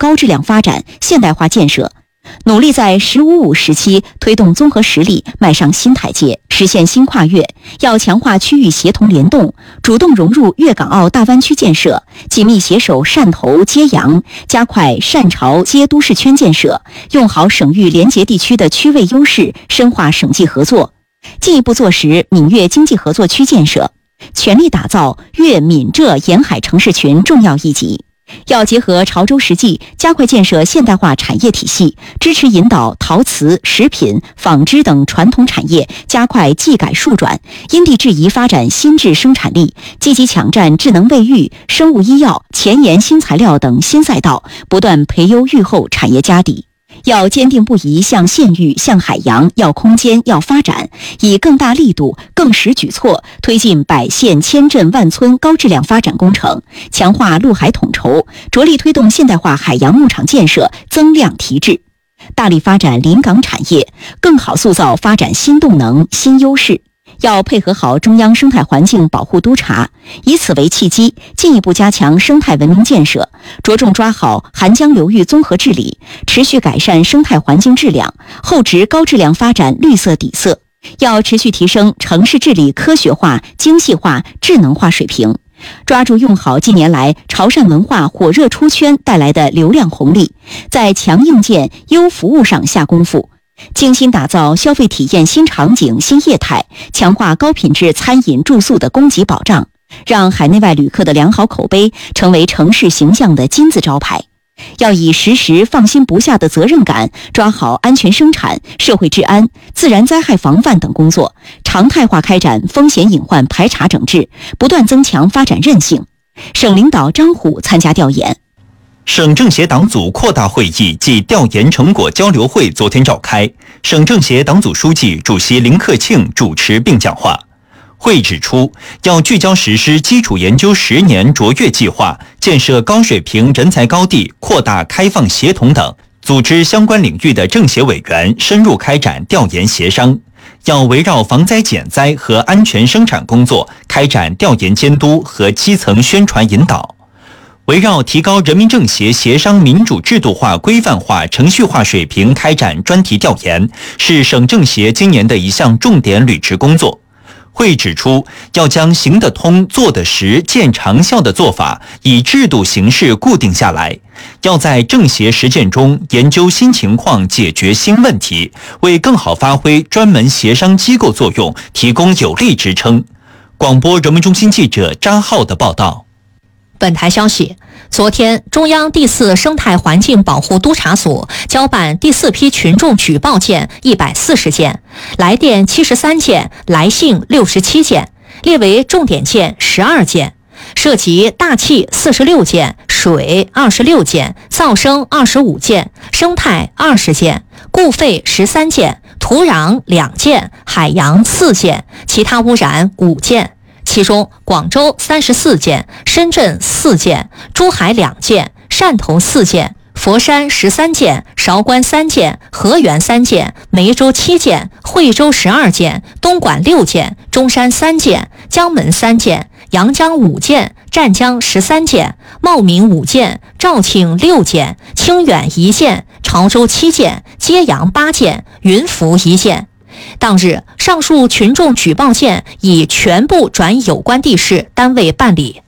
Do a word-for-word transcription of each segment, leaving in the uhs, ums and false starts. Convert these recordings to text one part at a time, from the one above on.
高质量发展、现代化建设，努力在“十五五”时期推动综合实力迈上新台阶，实现新跨越。要强化区域协同联动，主动融入粤港澳大湾区建设，紧密携手汕头、揭阳，加快汕潮接都市圈建设，用好省域联结地区的区位优势，深化省际合作，进一步坐实闽粤经济合作区建设，全力打造粤闽浙沿海城市群重要一级。要结合潮州实际，加快建设现代化产业体系，支持引导陶瓷、食品、纺织等传统产业加快技改数转，因地制宜发展新质生产力，积极抢占智能卫浴、生物医药、前沿新材料等新赛道，不断培优育后产业家底。要坚定不移向县域、向海洋要空间、要发展，以更大力度、更实举措推进百县千镇万村高质量发展工程，强化陆海统筹，着力推动现代化海洋牧场建设增量提质，大力发展临港产业，更好塑造发展新动能、新优势。要配合好中央生态环境保护督察，以此为契机，进一步加强生态文明建设，着重抓好韩江流域综合治理，持续改善生态环境质量，厚植高质量发展绿色底色。要持续提升城市治理科学化、精细化、智能化水平，抓住用好近年来潮汕文化火热出圈带来的流量红利，在强硬件、优服务上下功夫，精心打造消费体验新场景、新业态，强化高品质餐饮住宿的供给保障，让海内外旅客的良好口碑成为城市形象的金字招牌。要以时时放心不下的责任感，抓好安全生产、社会治安、自然灾害防范等工作，常态化开展风险隐患排查整治，不断增强发展韧性。省领导张虎参加调研。 省政协党组扩大会议暨调研成果交流会昨天召开，省政协党组书记、主席林克庆主持并讲话。会指出，要聚焦实施基础研究十年卓越计划，建设高水平人才高地，扩大开放协同等，组织相关领域的政协委员深入开展调研协商。要围绕防灾减灾和安全生产工作，开展调研监督和基层宣传引导。围绕提高人民政协协商民主制度化、规范化、程序化水平开展专题调研，是省政协今年的一项重点履职工作。会指出，要将行得通、做得实、见长效的做法以制度形式固定下来，要在政协实践中研究新情况、解决新问题，为更好发挥专门协商机构作用提供有力支撑。广播人民中心记者张浩的报道。 本台消息，昨天，中央第四生态环境保护督察组交办第四批群众举报件一百四十件，来电七十三件，来信六十七件，列为重点件十二件，涉及大气四十六件，水二十六件，噪声二十五件，生态二十件，固废十三件，土壤两件，海洋四件，其他污染五件。其中，广州三十四件，深圳四件，珠海两件，汕头四件，佛山十三件，韶关三件，河源三件，梅州七件，惠州十二件，东莞六件，中山三件，江门三件，阳江五件，湛江十三件，茂名五件，肇庆六件，清远一件，潮州七件，揭阳八件，云浮一件。当日，上述群众举报件已全部转有关地市单位办理。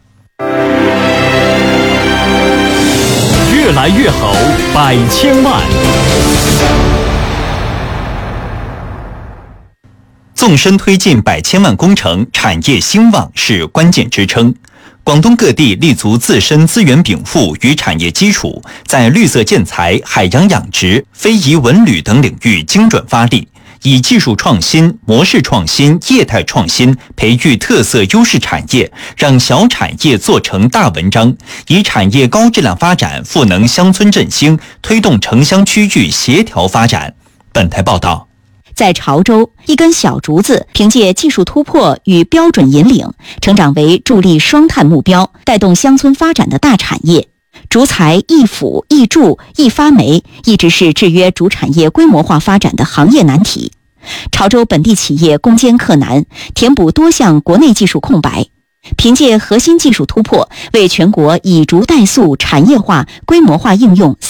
越来越好，百千万。 纵深推进百千万工程，产业兴旺是关键支撑。广东各地立足自身资源禀赋与产业基础，在绿色建材、海洋养殖、非遗文旅等领域精准发力，以技术创新、模式创新、业态创新培育特色优势产业，让小产业做成大文章，以产业高质量发展赋能乡村振兴，推动城乡区域协调发展。本台报道。 在潮州，一根小竹子凭借技术突破与标准引领，成长为助力双碳目标、带动乡村发展的大产业。竹材易腐、易蛀、易发霉，一直是制约竹产业规模化发展的行业难题。潮州本地企业攻坚克难，填补多项国内技术空白，凭借核心技术突破，为全国以竹代塑产业化规模化应用